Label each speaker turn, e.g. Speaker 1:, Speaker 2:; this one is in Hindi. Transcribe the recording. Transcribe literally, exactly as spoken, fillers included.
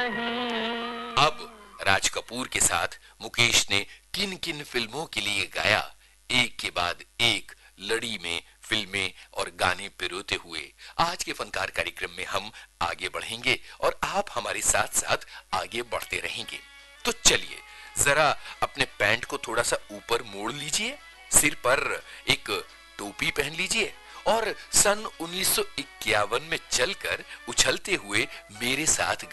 Speaker 1: अब राज कपूर के साथ मुकेश ने किन किन फिल्मों के लिए गाया, एक के बाद एक लड़ी में फिल्में और गाने पिरोते हुए आज के फनकार कार्यक्रम में हम आगे बढ़ेंगे और आप हमारे साथ साथ आगे बढ़ते रहेंगे। तो चलिए जरा अपने पैंट को थोड़ा सा ऊपर मोड़ लीजिए, सिर पर एक टोपी पहन लीजिए और सन उन्नीस सौ इक्यावन में चलकर उछलते हुए मेरे साथ